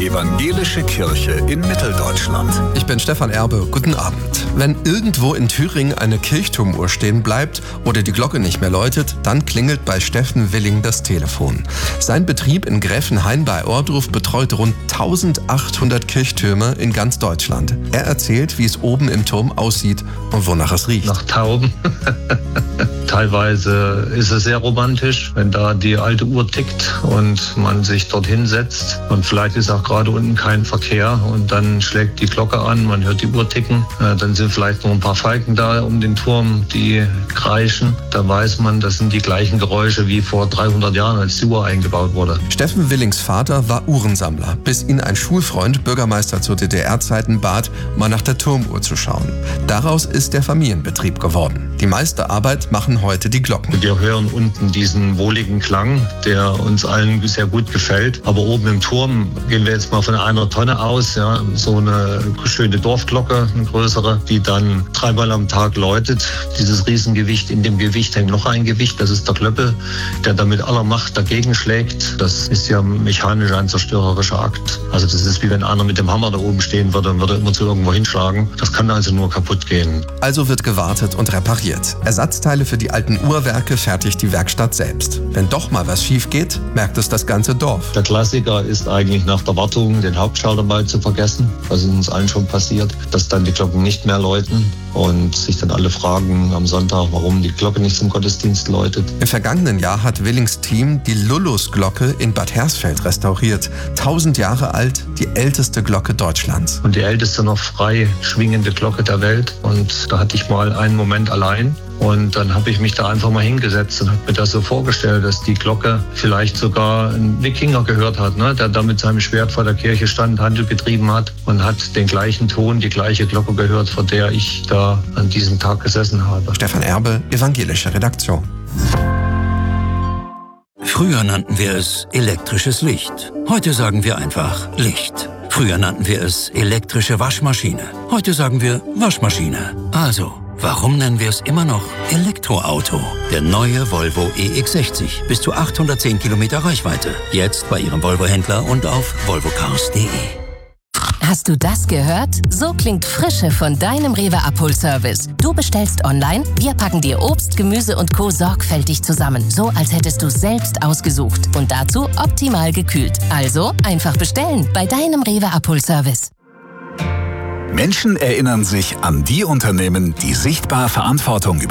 Evangelische Kirche in Mitteldeutschland. Ich bin Stefan Erbe, guten Abend. Wenn irgendwo in Thüringen eine Kirchturmuhr stehen bleibt oder die Glocke nicht mehr läutet, dann klingelt bei Steffen Willing das Telefon. Sein Betrieb in Gräfenhain bei Ohrdruf betreut rund 1800 Kirchtürme in ganz Deutschland. Er erzählt, wie es oben im Turm aussieht und wonach es riecht. Nach Tauben. Teilweise ist es sehr romantisch, wenn da die alte Uhr tickt und man sich dorthin setzt und vielleicht ist auch gerade unten kein Verkehr und dann schlägt die Glocke an, man hört die Uhr ticken, dann sind vielleicht noch ein paar Falken da um den Turm, die kreischen. Da weiß man, das sind die gleichen Geräusche wie vor 300 Jahren, als die Uhr eingebaut wurde. Steffen Willings Vater war Uhrensammler, bis ihn ein Schulfreund, Bürgermeister zu DDR-Zeiten, bat, mal nach der Turmuhr zu schauen. Daraus ist der Familienbetrieb geworden. Die meiste Arbeit machen heute die Glocken. Wir hören unten diesen wohligen Klang, der uns allen sehr gut gefällt. Aber oben im Turm gehen wir jetzt mal von einer Tonne aus. Ja, so eine schöne Dorfglocke, eine größere, die dann 3-mal am Tag läutet. Dieses Riesengewicht, in dem Gewicht hängt noch ein Gewicht. Das ist der Klöppel, der da mit aller Macht dagegen schlägt. Das ist ja mechanisch ein zerstörerischer Akt. Also das ist wie wenn einer mit dem Hammer da oben stehen würde und würde immer zu irgendwo hinschlagen. Das kann also nur kaputt gehen. Also wird gewartet und repariert. Ersatzteile für die alten Uhrwerke fertigt die Werkstatt selbst. Wenn doch mal was schief geht, merkt es das ganze Dorf. Der Klassiker ist eigentlich nach der Wartung den Hauptschalter mal zu vergessen. Das ist uns allen schon passiert, dass dann die Glocken nicht mehr läuten und sich dann alle fragen am Sonntag, warum die Glocke nicht zum Gottesdienst läutet. Im vergangenen Jahr hat Willings Team die Lullusglocke in Bad Hersfeld restauriert. 1000 Jahre alt, die älteste Glocke Deutschlands. Und die älteste noch frei schwingende Glocke der Welt. Und da hatte ich mal einen Moment allein. Und dann habe ich mich da einfach mal hingesetzt und habe mir das so vorgestellt, dass die Glocke vielleicht sogar ein Wikinger gehört hat, ne? Der da mit seinem Schwert vor der Kirche stand, Handel getrieben hat und hat den gleichen Ton, die gleiche Glocke gehört, vor der ich da an diesem Tag gesessen habe. Stefan Erbe, Evangelische Redaktion. Früher nannten wir es elektrisches Licht. Heute sagen wir einfach Licht. Früher nannten wir es elektrische Waschmaschine. Heute sagen wir Waschmaschine. Also, warum nennen wir es immer noch Elektroauto? Der neue Volvo EX60. Bis zu 810 Kilometer Reichweite. Jetzt bei Ihrem Volvo-Händler und auf volvocars.de. Hast du das gehört? So klingt Frische von deinem Rewe-Abholservice. Du bestellst online, wir packen dir Obst, Gemüse und Co. sorgfältig zusammen. So, als hättest du es selbst ausgesucht. Und dazu optimal gekühlt. Also einfach bestellen bei deinem Rewe-Abholservice. Menschen erinnern sich an die Unternehmen, die sichtbar Verantwortung